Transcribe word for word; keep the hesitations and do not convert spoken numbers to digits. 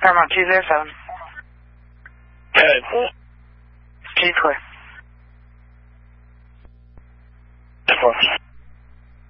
干嘛？鸡腿粉？ 对， 鸡腿。 错。